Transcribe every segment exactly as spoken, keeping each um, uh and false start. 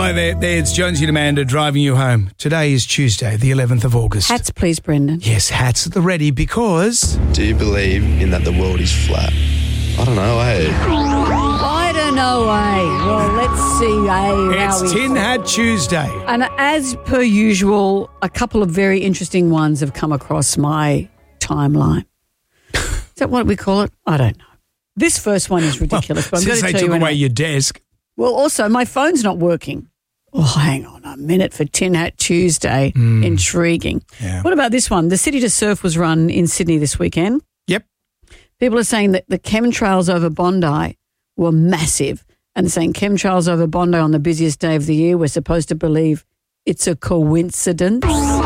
Hi there, there, it's Jonesy and Amanda driving you home. Today is Tuesday, the eleventh of August. Hats, please, Brendan. Yes, hats at the ready because... Do you believe in that the world is flat? I don't know, eh? I don't know, eh? Well, let's see, eh? how It's we- Tin Hat Tuesday. And as per usual, a couple of very interesting ones have come across my timeline. Is that what we call it? I don't know. This first one is ridiculous, but I'm going Since to they tell took you away anyway. your desk. Well, also, my phone's not working. Oh, hang on a minute for Tin Hat Tuesday. Mm. Intriguing. Yeah. What about this one? The City to Surf was run in Sydney this weekend. Yep. People are saying that the chemtrails over Bondi were massive, and they're saying chemtrails over Bondi on the busiest day of the year, we're supposed to believe it's a coincidence.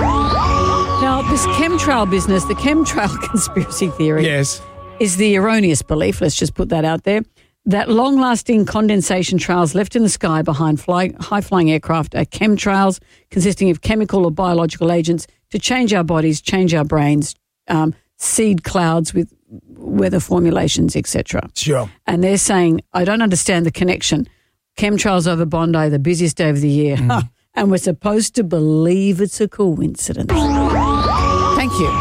Now, this chemtrail business, the chemtrail conspiracy theory, Yes. is the erroneous belief, let's just put that out there, that long-lasting condensation trails left in the sky behind fly, high-flying aircraft are chemtrails consisting of chemical or biological agents to change our bodies, change our brains, um, seed clouds with weather formulations, et cetera. Sure. And they're saying, I don't understand the connection. Chemtrails over Bondi, the busiest day of the year. Mm. And we're supposed to believe it's a coincidence. Thank you.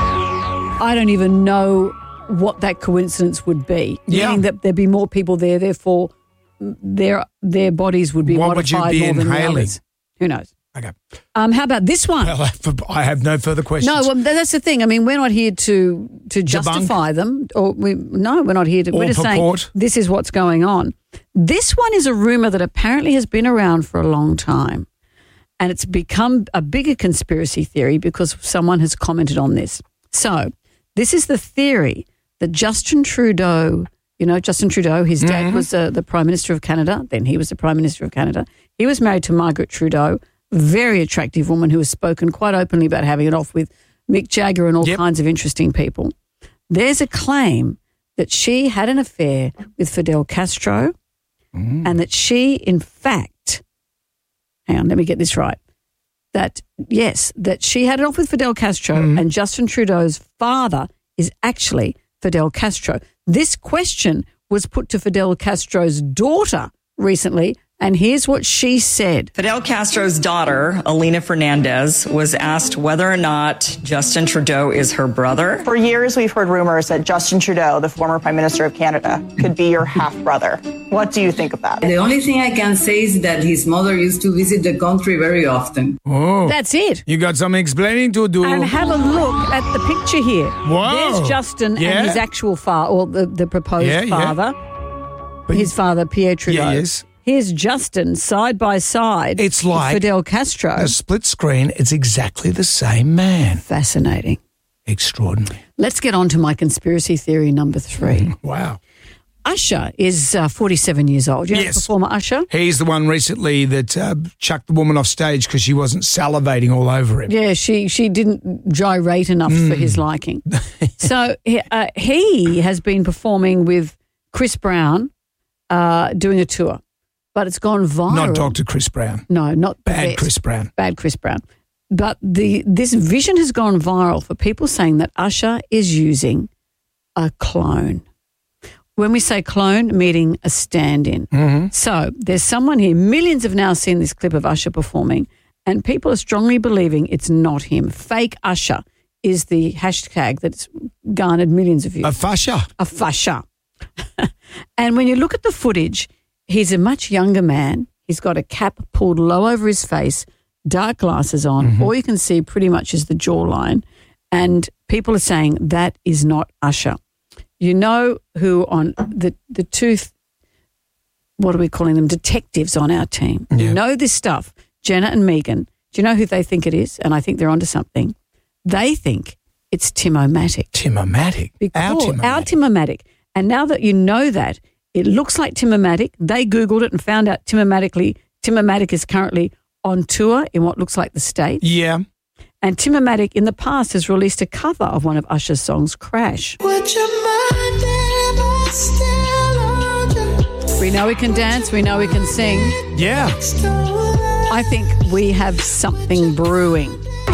I don't even know what that coincidence would be. Yeah. Meaning that there'd be more people there, therefore their their bodies would be What would you modified be more than the inhaling? others. Who knows? Okay. Um, how about this one? Well, I have no further questions. No, well, that's the thing. I mean, we're not here to to justify them, or we no, we're not here to. Or we're just purport. saying this is what's going on. This one is a rumor that apparently has been around for a long time, and it's become a bigger conspiracy theory because someone has commented on this. So, this is the theory that Justin Trudeau, you know, Justin Trudeau, his dad Mm-hmm. was uh, the Prime Minister of Canada. Then he was the Prime Minister of Canada. He was married to Margaret Trudeau. Very attractive woman who has spoken quite openly about having it off with Mick Jagger and all Yep. kinds of interesting people. There's a claim that she had an affair with Fidel Castro Mm. and that she, in fact, hang on, let me get this right, that, yes, that she had it off with Fidel Castro Mm. and Justin Trudeau's father is actually Fidel Castro. This question was put to Fidel Castro's daughter recently, and here's what she said. Fidel Castro's daughter, Elena Fernandez, was asked whether or not Justin Trudeau is her brother. For years, we've heard rumors that Justin Trudeau, the former Prime Minister of Canada, could be your half-brother. What do you think of that? The only thing I can say is that his mother used to visit the country very often. Oh, That's it. you got some explaining to do. And have a look at the picture here. Whoa. There's Justin Yeah. and his actual father, or the, the proposed Yeah, yeah. father, But- his father, Pierre Trudeau. Yeah, yes. Here's Justin side by side. It's with like Fidel Castro. A split screen, it's exactly the same man. Fascinating. Extraordinary. Let's get on to my conspiracy theory number three. Wow. Usher is uh, forty-seven years old. You know Yes. the performer Usher? He's the one recently that uh, chucked the woman off stage because she wasn't salivating all over him. Yeah, she she didn't gyrate enough for his Mm. liking. So he, uh, he has been performing with Chris Brown, uh, doing a tour, but it's gone viral. Not Doctor Chris Brown. No, not the Bad best. Chris Brown. Bad Chris Brown. But the this vision has gone viral for people saying that Usher is using a clone. When we say clone, meaning a stand-in. Mm-hmm. So there's someone here, millions have now seen this clip of Usher performing, and people are strongly believing it's not him. Fake Usher is the hashtag that's garnered millions of views. A fascia. A fascia. And when you look at the footage, he's a much younger man. He's got a cap pulled low over his face, dark glasses on. Mm-hmm. All you can see pretty much is the jawline. And people are saying that is not Usher. You know who on the, the two, th- what are we calling them, detectives on our team. Yeah. You know this stuff, Jenna and Megan. Do you know who they think it is? And I think they're onto something. They think it's Tim-O-Matic. Tim-O-Matic. Because, Our Tim-O-Matic. Our Tim-O-Matic. And now that you know that, it looks like Tim-O-Matic. They Googled it and found out Tim-O-Matic, Tim-O-Matic is currently on tour in what looks like the States. Yeah. And Tim-O-Matic in the past has released a cover of one of Usher's songs, Crash. Would you mind if I still hold you? We know we can dance, we know we can sing. Yeah. I think we have something brewing.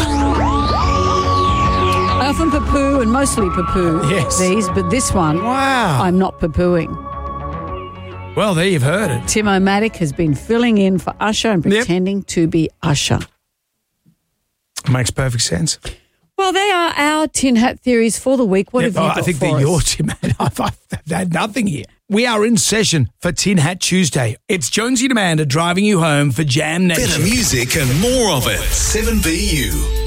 I often poo-poo and mostly poo-poo Yes. these, but this one, Wow. I'm not poo-pooing. Well, there you've heard it. Tim O'Matic has been filling in for Usher and pretending yep. to be Usher. Makes perfect sense. Well, they are our tin hat theories for the week. What yep, have you oh, got I think for they're us? your tin hat. I've, I've had nothing here. We are in session for Tin Hat Tuesday. It's Jonesy and Amanda driving you home for Jam Nation. Better music and more of it. seven B U.